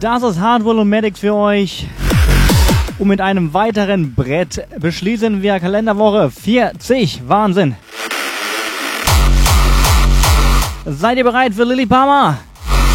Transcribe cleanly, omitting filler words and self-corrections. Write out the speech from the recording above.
Das ist Hardwell und Maddox für euch. Und mit einem weiteren Brett beschließen wir Kalenderwoche 40. Wahnsinn. Seid ihr bereit für Lilli Palmer?